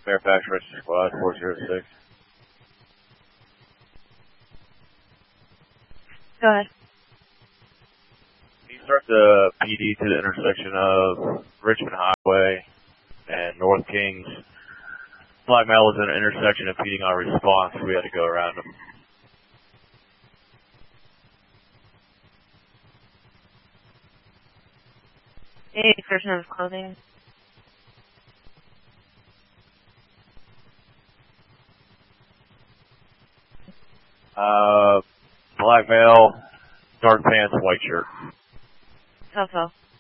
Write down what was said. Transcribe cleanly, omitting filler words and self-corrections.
Fairfax Rescue Squad, 406. Go ahead. Can you start the PD to the intersection of Richmond Highway and North Kings? Black male was in an intersection impeding our response. We had to go around him. Any description of his clothing? Black male, dark pants, white shirt. So.